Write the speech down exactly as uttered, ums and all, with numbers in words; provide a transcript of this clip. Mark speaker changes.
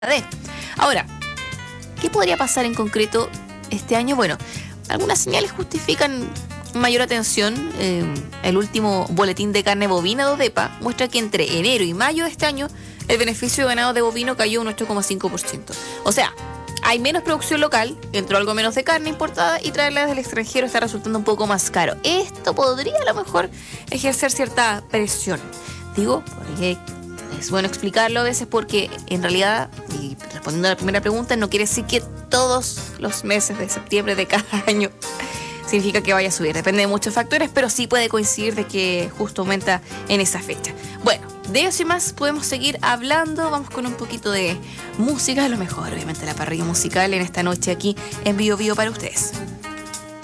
Speaker 1: de. Ahora, ¿qué podría pasar en concreto este año? Bueno, algunas señales justifican mayor atención. Eh, el último boletín de carne bovina de ODEPA muestra que entre enero y mayo de este año el beneficio de ganado de bovino cayó un ocho coma cinco por ciento. O sea, hay menos producción local, entró algo menos de carne importada y traerla desde el extranjero está resultando un poco más caro. Esto podría a lo mejor ejercer cierta presión. Digo, porque es bueno explicarlo a veces porque en realidad, y respondiendo a la primera pregunta, no quiere decir que todos los meses de septiembre de cada año significa que vaya a subir. Depende de muchos factores, pero sí puede coincidir de que justo aumenta en esa fecha. Bueno, de eso y más podemos seguir hablando. Vamos con un poquito de música, a lo mejor, obviamente, la parrilla musical en esta noche aquí en Bio Bio para ustedes.